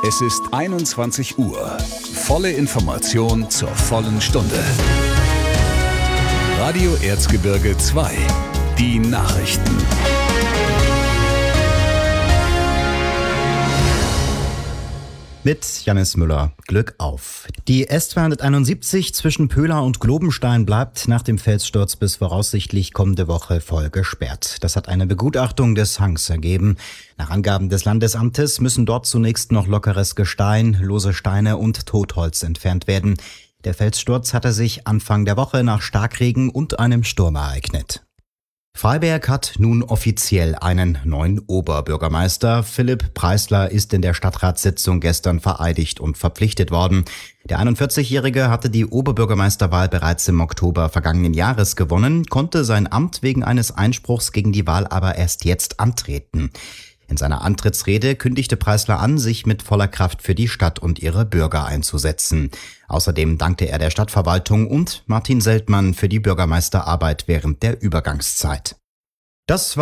Es ist 21 Uhr. Volle Information zur vollen Stunde. Radio Erzgebirge 2. Die Nachrichten. Mit Jannis Müller. Glück auf. Die S271 zwischen Pöhla und Globenstein bleibt nach dem Felssturz bis voraussichtlich kommende Woche voll gesperrt. Das hat eine Begutachtung des Hangs ergeben. Nach Angaben des Landesamtes müssen dort zunächst noch lockeres Gestein, lose Steine und Totholz entfernt werden. Der Felssturz hatte sich Anfang der Woche nach Starkregen und einem Sturm ereignet. Freiberg hat nun offiziell einen neuen Oberbürgermeister. Philipp Preisler ist in der Stadtratssitzung gestern vereidigt und verpflichtet worden. Der 41-Jährige hatte die Oberbürgermeisterwahl bereits im Oktober vergangenen Jahres gewonnen, konnte sein Amt wegen eines Einspruchs gegen die Wahl aber erst jetzt antreten. In seiner Antrittsrede kündigte Preisler an, sich mit voller Kraft für die Stadt und ihre Bürger einzusetzen. Außerdem dankte er der Stadtverwaltung und Martin Seltmann für die Bürgermeisterarbeit während der Übergangszeit. Das war